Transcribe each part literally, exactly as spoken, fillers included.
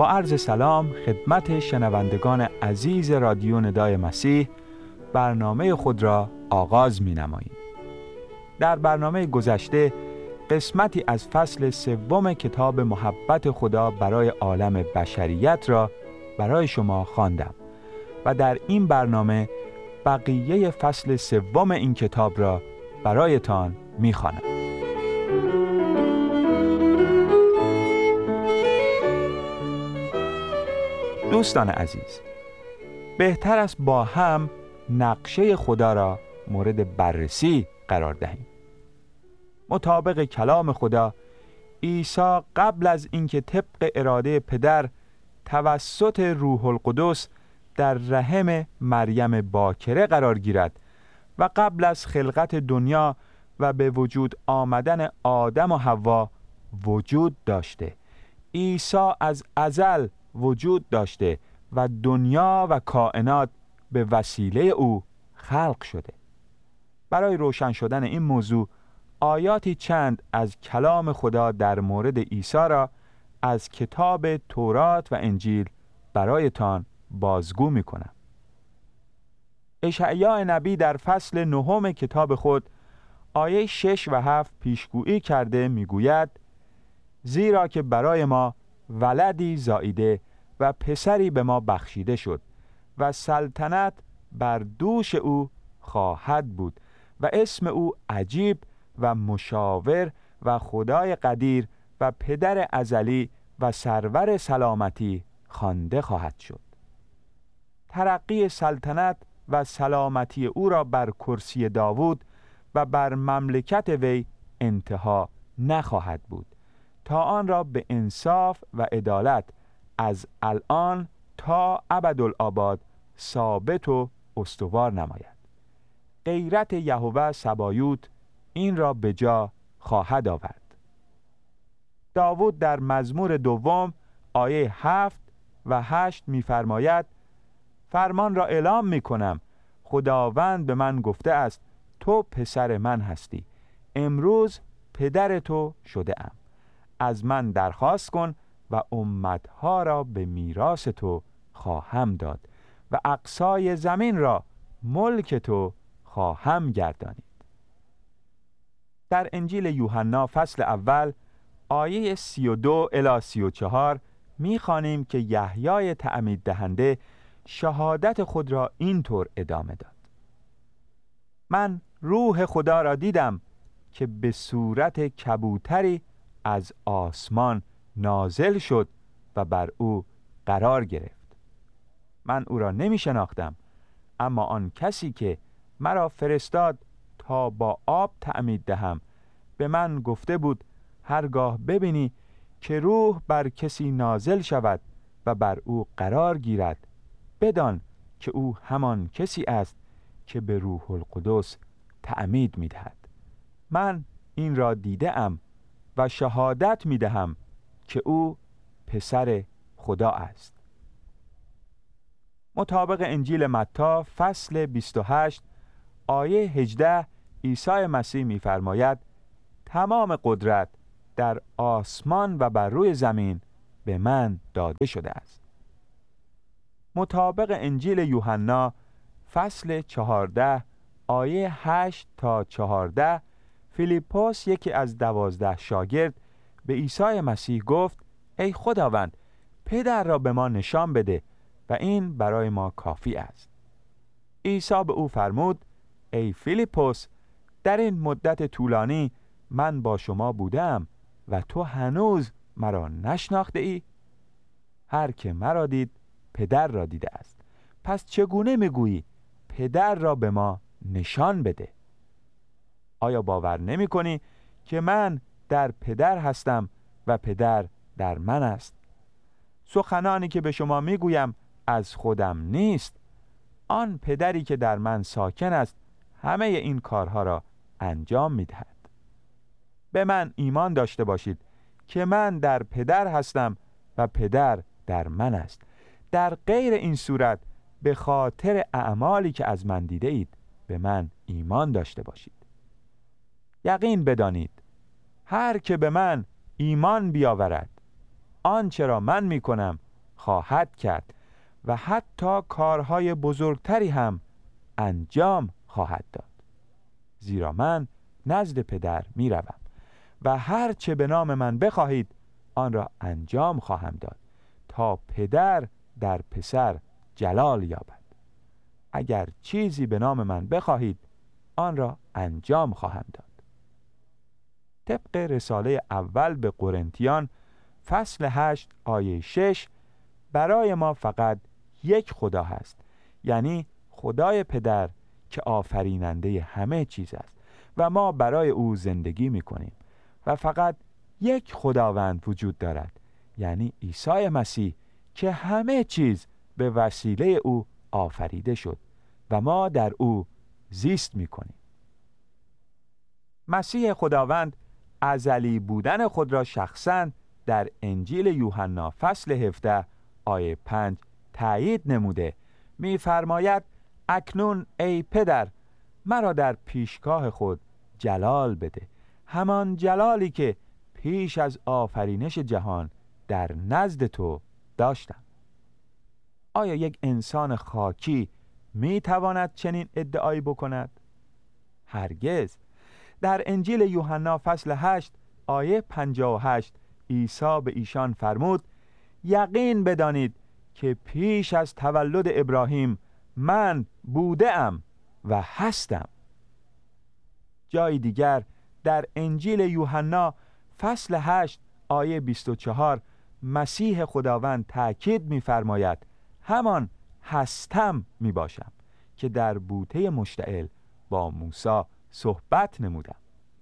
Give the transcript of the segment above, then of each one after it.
با عرض سلام خدمت شنوندگان عزیز رادیو ندای مسیح برنامه خود را آغاز می نماییم. در برنامه گذشته قسمتی از فصل سوم کتاب محبت خدا برای عالم بشریت را برای شما خواندم و در این برنامه بقیه فصل سوم این کتاب را برایتان می خوانم. دوستان عزیز، بهتر است با هم نقشه خدا را مورد بررسی قرار دهیم. مطابق کلام خدا، عیسی قبل از اینکه طبق اراده پدر توسط روح القدس در رحم مریم باکره قرار گیرد و قبل از خلقت دنیا و به وجود آمدن آدم و حوا وجود داشته. عیسی از ازل وجود داشته و دنیا و کائنات به وسیله او خلق شده. برای روشن شدن این موضوع آیاتی چند از کلام خدا در مورد عیسی را از کتاب تورات و انجیل برایتان بازگو می کنم. اشعیا نبی در فصل نهم کتاب خود آیه شش و هفت پیشگویی کرده می گوید: زیرا که برای ما ولدی زاییده و پسری به ما بخشیده شد و سلطنت بر دوش او خواهد بود و اسم او عجیب و مشاور و خدای قدیر و پدر ازلی و سرور سلامتی خوانده خواهد شد. ترقی سلطنت و سلامتی او را بر کرسی داوود و بر مملکت وی انتها نخواهد بود تا آن را به انصاف و عدالت از الان تا ابدالآباد ثابت و استوار نماید. غیرت یهوه سبایوت این را به جا خواهد آورد. داوود در مزمور دوم آیه هفت و هشت می‌فرماید: فرمان را اعلام می‌کنم، خداوند به من گفته است تو پسر من هستی، امروز پدر تو شده ام. از من درخواست کن و امتها را به میراث تو خواهم داد و اقصای زمین را ملک تو خواهم گردانید. در انجیل یوحنا فصل اول آیه سی و دو الی سی و چهار می‌خوانیم که یحیای تعمید دهنده شهادت خود را اینطور ادامه داد: من روح خدا را دیدم که به صورت کبوتری از آسمان نازل شد و بر او قرار گرفت. من او را نمی شناختم، اما آن کسی که مرا فرستاد تا با آب تعمید دهم به من گفته بود: هرگاه ببینی که روح بر کسی نازل شود و بر او قرار گیرد، بدان که او همان کسی است که به روح القدس تعمید می دهد. من این را دیده ام و شهادت می دهم که او پسر خدا است. مطابق انجیل متی فصل بیست و هشت آیه هجده عیسی مسیح می فرماید: تمام قدرت در آسمان و بر روی زمین به من داده شده است. مطابق انجیل یوحنا فصل چهارده آیه هشت تا چهارده فیلیپوس یکی از دوازده شاگرد به عیسی مسیح گفت: ای خداوند، پدر را به ما نشان بده و این برای ما کافی است. عیسی به او فرمود: ای فیلیپوس، در این مدت طولانی من با شما بودم و تو هنوز مرا نشناخته ای؟ هر که مرا دید پدر را دیده است. پس چگونه میگویی پدر را به ما نشان بده؟ آیا باور نمی کنی که من در پدر هستم و پدر در من است؟ سخنانی که به شما میگویم از خودم نیست، آن پدری که در من ساکن است همه این کارها را انجام میدهد. به من ایمان داشته باشید که من در پدر هستم و پدر در من است. در غیر این صورت به خاطر اعمالی که از من دیده اید به من ایمان داشته باشید. یقین بدانید هر که به من ایمان بیاورد، آنچه را من می کنم خواهد کرد و حتی کارهای بزرگتری هم انجام خواهد داد. زیرا من نزد پدر می روم و هر چه به نام من بخواهید آن را انجام خواهم داد تا پدر در پسر جلال یابد. اگر چیزی به نام من بخواهید آن را انجام خواهم داد. طبق رساله اول به قرنتیان فصل هشت آیه شش، برای ما فقط یک خدا هست، یعنی خدای پدر که آفریننده همه چیز است و ما برای او زندگی می کنیم و فقط یک خداوند وجود دارد، یعنی عیسی مسیح که همه چیز به وسیله او آفریده شد و ما در او زیست می کنیم. مسیح خداوند ازلی بودن خود را شخصاً در انجیل یوحنا فصل هفده آیه پنج تایید نموده. می فرماید اکنون ای پدر مرا در پیشگاه خود جلال بده، همان جلالی که پیش از آفرینش جهان در نزد تو داشتم. آیا یک انسان خاکی می تواند چنین ادعایی بکند؟ هرگز. در انجیل یوحنا فصل هشت آیه پنجاه و هشت عیسی به ایشان فرمود یقین بدانید که پیش از تولد ابراهیم من بودم و هستم. جای دیگر در انجیل یوحنا فصل هشت آیه بیست و چهار مسیح خداوند تأکید می‌فرماید همان هستم می باشم که در بوته مشتعل با موسی صحبت نمودم.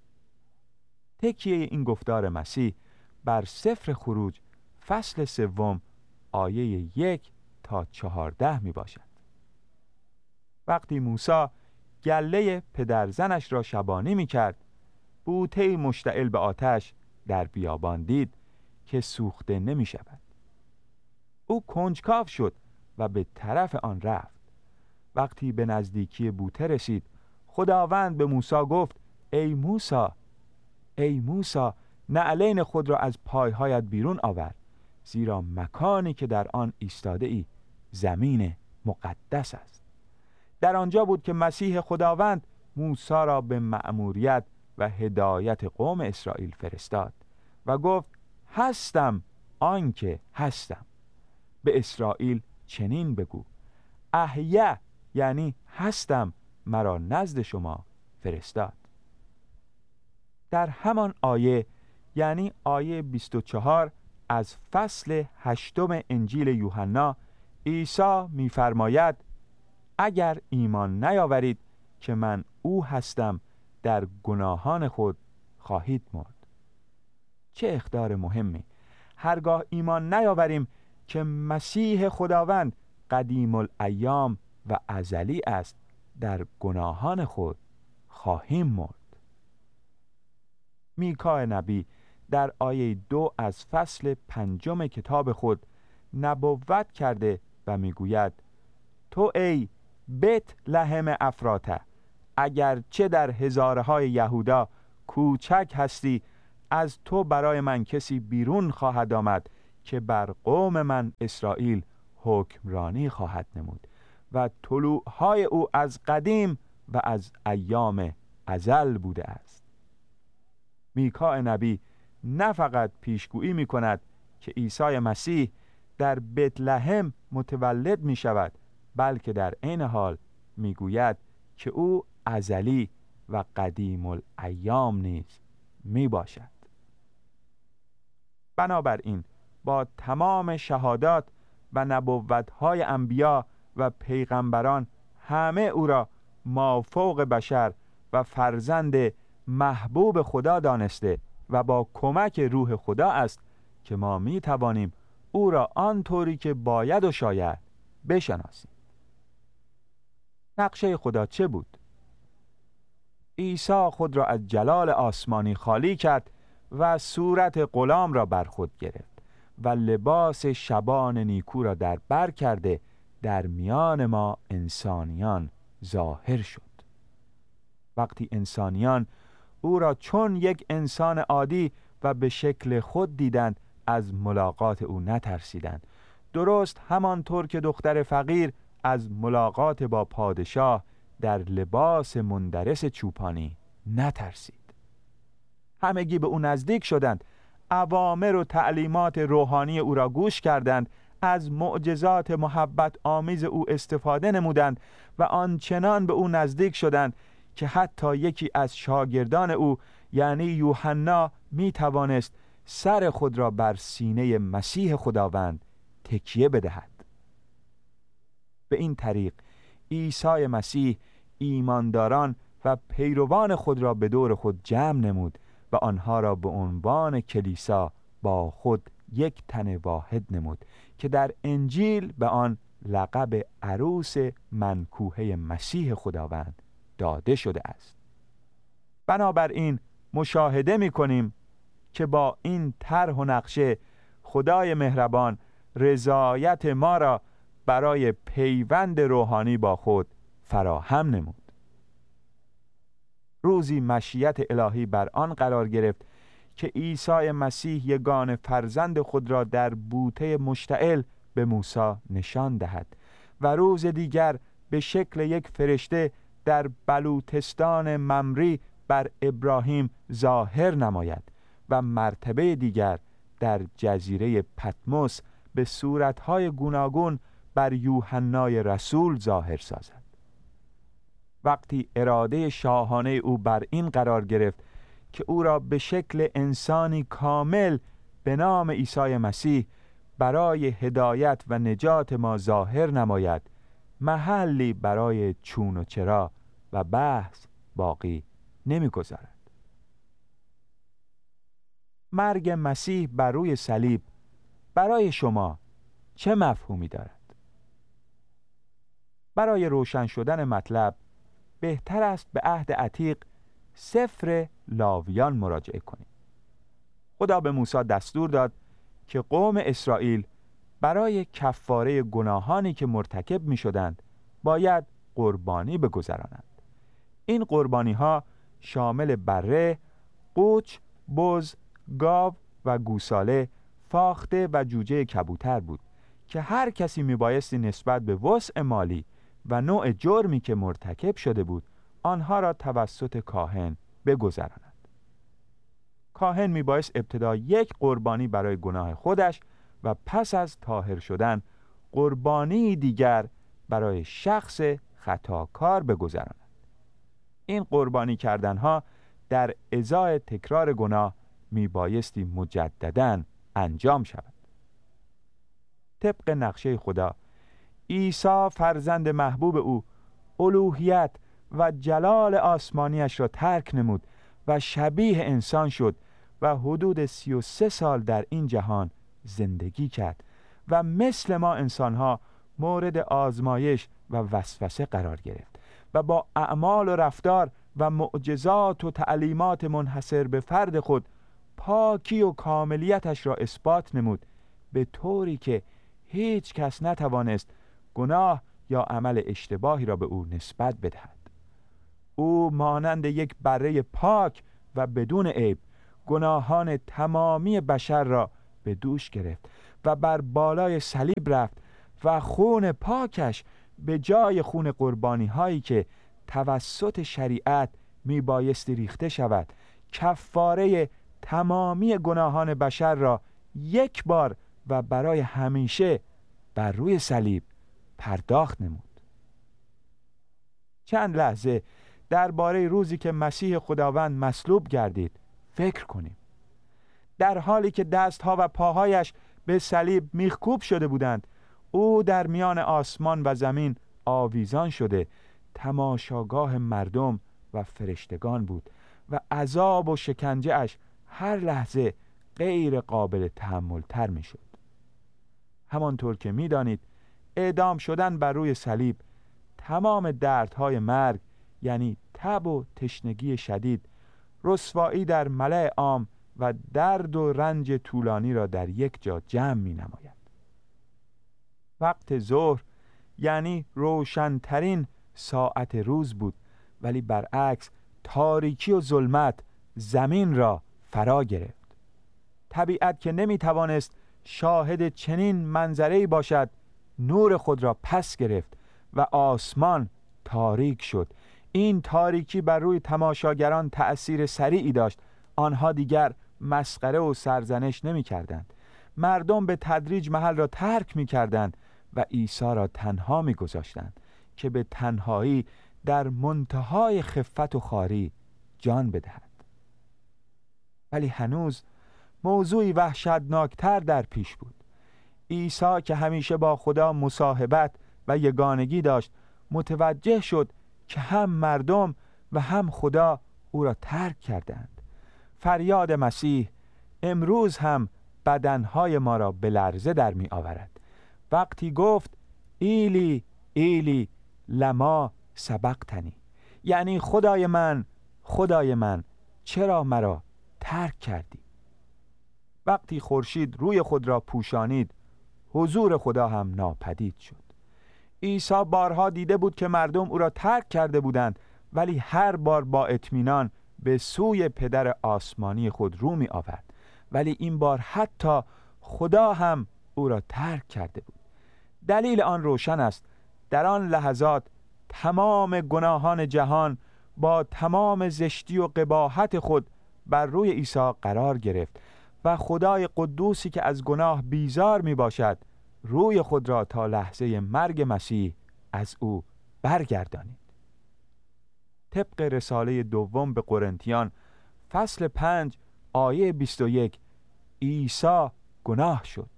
تکیه این گفتار مسیح بر سفر خروج فصل سوم آیه یک تا چهارده می باشد. وقتی موسی گله پدرزنش را شبانی می کرد، بوته مشتعل به آتش در بیابان دید که سوخته نمی شود. او کنجکاو شد و به طرف آن رفت. وقتی به نزدیکی بوته رسید، خداوند به موسی گفت ای موسی، ای موسی، نعلین خود را از پایهایت بیرون آور، زیرا مکانی که در آن ایستاده ای زمین مقدس است. در آنجا بود که مسیح خداوند موسی را به مأموریت و هدایت قوم اسرائیل فرستاد و گفت هستم آنکه هستم. به اسرائیل چنین بگو احیا، یعنی هستم، مرا نزد شما فرستاد. در همان آیه، یعنی آیه بیست و چهار از فصل هشتم انجیل یوحنا، عیسی می‌فرماید اگر ایمان نیاورید که من او هستم، در گناهان خود خواهید مرد. چه اخبار مهمی! هرگاه ایمان نیاوریم که مسیح خداوند قدیم الایام و ازلی است، در گناهان خود خواهیم مرد. میکا نبی در آیه دو از فصل پنجم کتاب خود نبوت کرده و میگوید تو ای بیت لحم افراته، اگر چه در هزارهای یهودا کوچک هستی، از تو برای من کسی بیرون خواهد آمد که بر قوم من اسرائیل حکمرانی خواهد نمود و طلوعهای او از قدیم و از ایام ازل بوده است. میکا نبی نه فقط پیشگویی می کند که عیسی مسیح در بیت لحم متولد می شود، بلکه در عین حال می گوید که او ازلی و قدیم الایام نیز می باشد. بنابراین با تمام شهادات و نبوت‌های انبیا و پیغمبران همه او را مافوق بشر و فرزند محبوب خدا دانسته و با کمک روح خدا است که ما می توانیم او را آنطوری که باید و شاید بشناسیم. نقشه خدا چه بود؟ عیسی خود را از جلال آسمانی خالی کرد و صورت غلام را بر خود گرفت و لباس شبان نیکو را در بر کرده در میان ما انسانیان ظاهر شد. وقتی انسانیان او را چون یک انسان عادی و به شکل خود دیدند، از ملاقات او نترسیدند درست همانطور که دختر فقیر از ملاقات با پادشاه در لباس مندرس چوپانی نترسید. همگی به او نزدیک شدند، اوامر و تعلیمات روحانی او را گوش کردند، از معجزات محبت آمیز او استفاده نمودند و آنچنان به او نزدیک شدند که حتی یکی از شاگردان او یعنی یوحنا می توانست سر خود را بر سینه مسیح خداوند تکیه بدهد. به این طریق عیسی مسیح ایمانداران و پیروان خود را به دور خود جمع نمود و آنها را به عنوان کلیسا با خود یک تن واحد نمود که در انجیل به آن لقب عروس منکوحه مسیح خداوند داده شده است. بنابراین مشاهده می کنیم که با این طرح و نقشه خدای مهربان رضایت ما را برای پیوند روحانی با خود فراهم نمود. روزی مشیت الهی بر آن قرار گرفت که عیسی مسیح یگانه فرزند خود را در بوته مشتعل به موسی نشان دهد و روز دیگر به شکل یک فرشته در بلوتستان ممری بر ابراهیم ظاهر نماید و مرتبه دیگر در جزیره پتموس به صورتهای گوناگون بر یوحنای رسول ظاهر سازد. وقتی اراده شاهانه او بر این قرار گرفت که او را به شکل انسانی کامل به نام عیسی مسیح برای هدایت و نجات ما ظاهر نماید، محلی برای چون و چرا و بحث باقی نمی‌گذارد. مرگ مسیح بر روی صلیب برای شما چه مفهومی دارد؟ برای روشن شدن مطلب بهتر است به عهد عتیق سفر لاویان مراجعه کنید. خدا به موسی دستور داد که قوم اسرائیل برای کفاره گناهانی که مرتکب می شدند باید قربانی بگذرانند. این قربانی ها شامل بره، قوچ، بز، گاو و گوساله، فاخته و جوجه کبوتر بود که هر کسی می بایستی نسبت به وسع مالی و نوع جرمی که مرتکب شده بود آنها را توسط کاهن بگذراند. کاهن می بایست ابتدا یک قربانی برای گناه خودش و پس از طاهر شدن قربانی دیگر برای شخص خطاکار بگذراند. این قربانی کردنها در ازای تکرار گناه می بایستی مجدداً انجام شود. طبق نقشه خدا، عیسی فرزند محبوب او الوهیت و جلال آسمانیش را ترک نمود و شبیه انسان شد و حدود سی و سه سال در این جهان زندگی کرد و مثل ما انسانها مورد آزمایش و وسوسه قرار گرفت و با اعمال و رفتار و معجزات و تعلیمات منحصر به فرد خود پاکی و کاملیتش را اثبات نمود، به طوری که هیچ کس نتوانست گناه یا عمل اشتباهی را به او نسبت بدهد. او مانند یک بره پاک و بدون عیب گناهان تمامی بشر را به دوش گرفت و بر بالای صلیب رفت و خون پاکش به جای خون قربانی هایی که توسط شریعت می بایستی ریخته شود کفاره تمامی گناهان بشر را یک بار و برای همیشه بر روی صلیب پرداخت نمود. چند لحظه درباره روزی که مسیح خداوند مصلوب گردید فکر کنیم. در حالی که دستها و پاهایش به صلیب میخکوب شده بودند، او در میان آسمان و زمین آویزان شده تماشاگاه مردم و فرشتگان بود و عذاب و شکنجه اش هر لحظه غیر قابل تحمل تر می شد. همانطور که می دانید اعدام شدن بر روی صلیب تمام دردهای مرگ یعنی تب و تشنگی شدید، رسوایی در ملأ عام و درد و رنج طولانی را در یک جا جمع می نماید. وقت ظهر یعنی روشنترین ساعت روز بود، ولی برعکس تاریکی و ظلمت زمین را فرا گرفت. طبیعت که نمی توانست شاهد چنین منظره‌ای باشد، نور خود را پس گرفت و آسمان تاریک شد. این تاریکی بر روی تماشاگران تأثیر سریعی داشت. آنها دیگر مسخره و سرزنش نمی کردند. مردم به تدریج محل را ترک می کردند و عیسی را تنها می گذاشتند که به تنهایی در منتهای خفت و خواری جان بدهد. ولی هنوز موضوعی وحشتناکتر در پیش بود. عیسی که همیشه با خدا مصاحبت و یگانگی داشت، متوجه شد که هم مردم و هم خدا او را ترک کردند. فریاد مسیح امروز هم بدنهای ما را به لرزه در می آورد. وقتی گفت ایلی ایلی لما سبقتنی، یعنی خدای من خدای من چرا مرا ترک کردی؟ وقتی خورشید روی خود را پوشانید، حضور خدا هم ناپدید شد. عیسی بارها دیده بود که مردم او را ترک کرده بودند، ولی هر بار با اطمینان به سوی پدر آسمانی خود رو می آورد. ولی این بار حتی خدا هم او را ترک کرده بود. دلیل آن روشن است. در آن لحظات تمام گناهان جهان با تمام زشتی و قباحت خود بر روی عیسی قرار گرفت و خدای قدوسی که از گناه بیزار می باشد روی خود را تا لحظه مرگ مسیح از او برگردانید. طبق رساله دوم به قرنتیان فصل پنج آیه بیست و یک، عیسی گناه شد.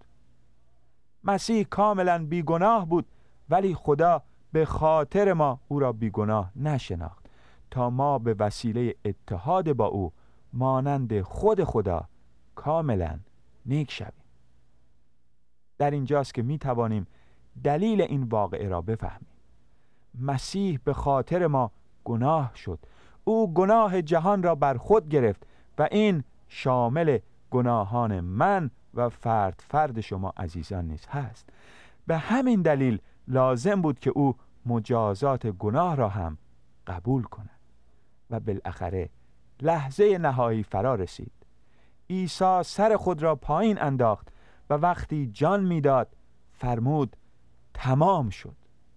مسیح کاملا بی گناه بود، ولی خدا به خاطر ما او را بی گناه نشناخت تا ما به وسیله اتحاد با او مانند خود خدا کاملا نیک شویم. در اینجاست که می توانیم دلیل این واقعه را بفهمیم. مسیح به خاطر ما گناه شد. او گناه جهان را بر خود گرفت و این شامل گناهان من و فرد فرد شما عزیزان نیز هست. به همین دلیل لازم بود که او مجازات گناه را هم قبول کند و بالاخره لحظه نهایی فرا رسید. عیسی سر خود را پایین انداخت و وقتی جان میداد فرمود تمام شد.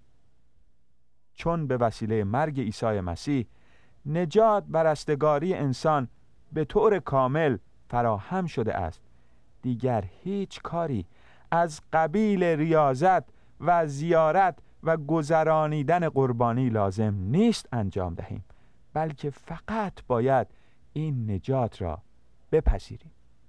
چون به وسیله مرگ عیسی مسیح نجات و رستگاری انسان به طور کامل فراهم شده است، دیگر هیچ کاری از قبیل ریاضت و زیارت و گذرانیدن قربانی لازم نیست انجام دهیم، بلکه فقط باید این نجات را بپذیریم.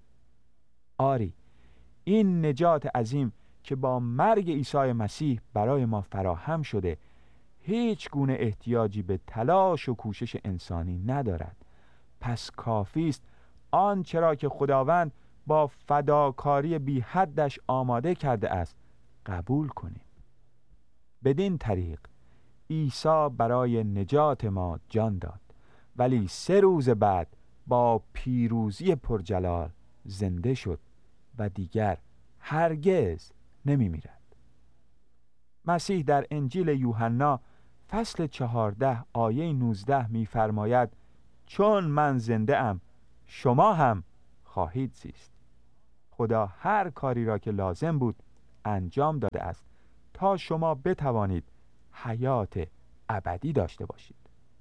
آری، این نجات عظیم که با مرگ عیسی مسیح برای ما فراهم شده هیچ گونه احتیاجی به تلاش و کوشش انسانی ندارد. پس کافی است آنچه را که خداوند با فداکاری بی حدش آماده کرده است قبول کنیم. بدین طریق عیسی برای نجات ما جان داد، ولی سه روز بعد با پیروزی پرجلال زنده شد و دیگر هرگز نمی میرد. مسیح در انجیل یوحنا فصل چهارده آیه نوزده می فرماید چون من زنده ام شما هم خواهید زیست. خدا هر کاری را که لازم بود انجام داده است تا شما بتوانید حیات ابدی داشته باشید.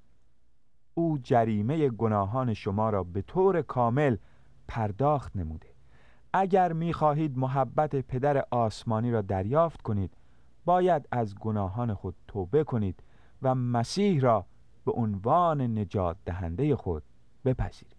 او جریمه گناهان شما را به طور کامل پرداخت نموده. اگر می‌خواهید محبت پدر آسمانی را دریافت کنید، باید از گناهان خود توبه کنید و مسیح را به عنوان نجات دهنده خود بپذیرید.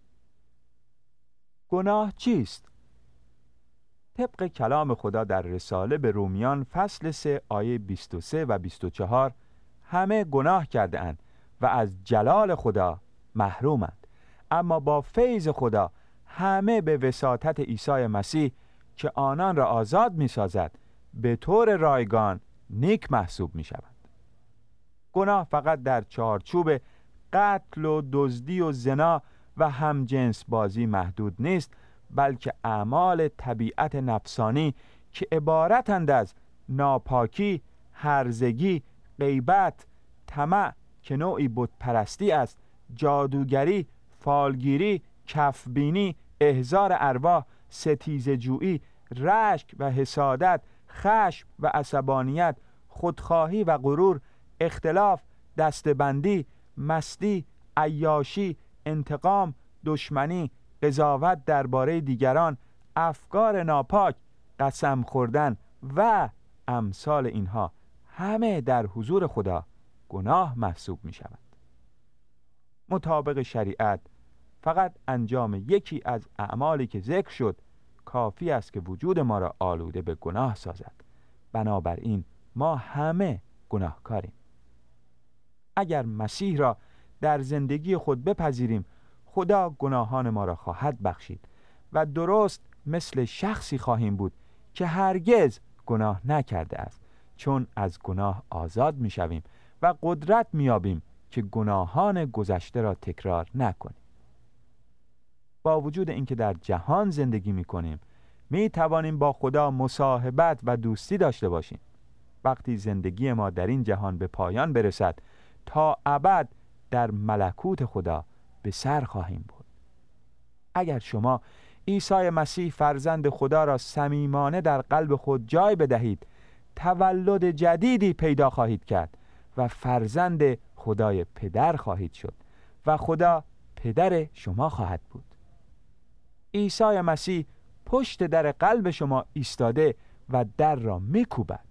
گناه چیست؟ طبق کلام خدا در رساله به رومیان فصل سه آیه بیست و سه و بیست و چهار همه گناه کرده اند و از جلال خدا محرومند، اما با فیض خدا همه به وساطت عیسی مسیح که آنان را آزاد می سازد به طور رایگان نیک محسوب می شوند. گناه فقط در چارچوب قتل و دزدی و زنا و همجنس بازی محدود نیست، بلکه اعمال طبیعت نفسانی که عبارتند از ناپاکی، هرزگی، غیبت، طمع که نوعی بت پرستی است، جادوگری، فالگیری، کفبینی، احضار ارواح، ستیزه‌جویی، رشک و حسادت، خشم و عصبانیت، خودخواهی و غرور، اختلاف، دستبندی، مستی، عیاشی، انتقام، دشمنی، قضاوت درباره دیگران، افکار ناپاک، قسم خوردن و امثال اینها همه در حضور خدا گناه محسوب می شود. مطابق شریعت فقط انجام یکی از اعمالی که ذکر شد کافی است که وجود ما را آلوده به گناه سازد. بنابراین ما همه گناهکاریم. اگر مسیح را در زندگی خود بپذیریم، خدا گناهان ما را خواهد بخشید و درست مثل شخصی خواهیم بود که هرگز گناه نکرده است، چون از گناه آزاد می شویم و قدرت می یابیم که گناهان گذشته را تکرار نکنیم. با وجود اینکه در جهان زندگی می کنیم، می توانیم با خدا مصاحبت و دوستی داشته باشیم. وقتی زندگی ما در این جهان به پایان برسد، تا ابد در ملکوت خدا به سر خواهیم برد. اگر شما عیسی مسیح فرزند خدا را صمیمانه در قلب خود جای بدهید، تولد جدیدی پیدا خواهید کرد و فرزند خدای پدر خواهید شد و خدا پدر شما خواهد بود. عیسی مسیح پشت در قلب شما ایستاده و در را میکوبد.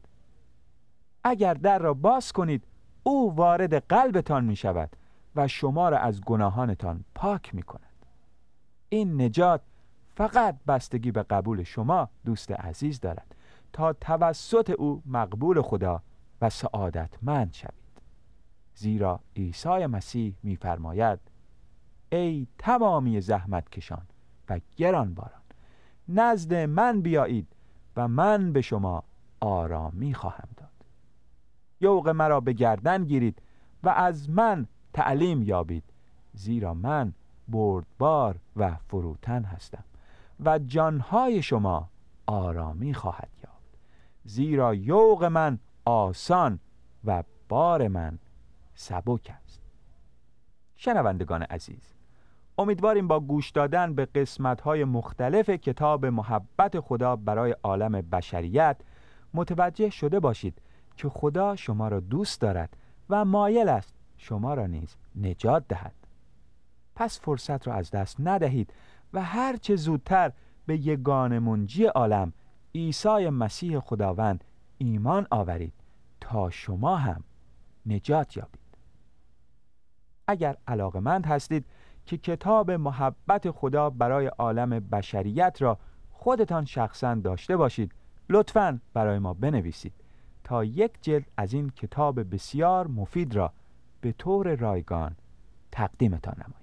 اگر در را باز کنید، او وارد قلبتان می شود و شما را از گناهانتان پاک می کند. این نجات فقط بستگی به قبول شما دوست عزیز دارد تا توسط او مقبول خدا و سعادتمند شوید. زیرا عیسی مسیح می فرماید: ای تمامی زحمت کشان و گرانباران، نزد من بیایید و من به شما آرامی خواهم داد. یوغ مرا به گردن گیرید و از من تعلیم یابید، زیرا من بردبار و فروتن هستم و جانهای شما آرامی خواهد یافت، زیرا یوغ من آسان و بار من سبک است. شنوندگان عزیز، امیدواریم با گوش دادن به قسمت‌های مختلف کتاب محبت خدا برای عالم بشریت متوجه شده باشید که خدا شما را دوست دارد و مایل است شما را نیز نجات دهد. پس فرصت را از دست ندهید و هر چه زودتر به یگانه منجی عالم، عیسی مسیح خداوند، ایمان آورید تا شما هم نجات یابید. اگر علاقمند هستید که کتاب محبت خدا برای عالم بشریت را خودتان شخصاً داشته باشید، لطفاً برای ما بنویسید تا یک جلد از این کتاب بسیار مفید را به طور رایگان تقدیمتان نماییم.